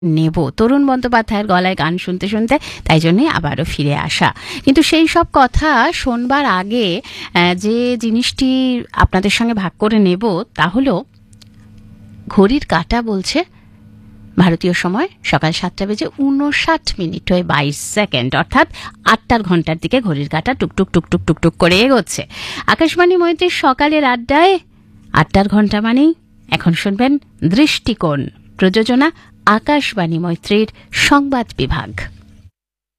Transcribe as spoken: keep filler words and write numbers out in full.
নেব তরুণ বন্দ্যোপাধ্যায়ের গলায় গান শুনতে শুনতে, তাই জন্যই আবারও ফিরে আসা। কিন্তু সেই সব কথা শোনবার আগে যে জিনিসটি আপনাদের সঙ্গে ভাগ করে নেব তা হলো, ঘড়ির কাঁটা বলছে ভারতীয় সময় সকাল সাতটা বেজে উনষাট মিনিট হয়ে বাইশ সেকেন্ড, অর্থাৎ আটটার ঘন্টার দিকে ঘড়ির কাঁটা টুকটুক টুকটুক টুকটুক করে এগোচ্ছে। আকাশবাণী মৈত্রীর সকালের আড্ডায় আটটার ঘন্টা মানেই এখন শুনবেন দৃষ্টিকোণ, প্রযোজনা আকাশবাণী মৈত্রীর সংবাদ বিভাগ।